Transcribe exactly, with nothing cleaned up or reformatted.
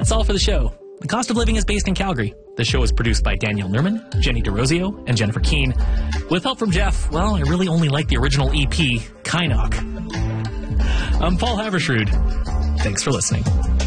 that's all for the show. The Cost of Living is based in Calgary. The show is produced by Danielle Nerman, Jenny DeRosio, and Jennifer Keane. With help from Jeff, well, I really only like the original E P, Kynoch. I'm Paul Havershrud. Thanks for listening.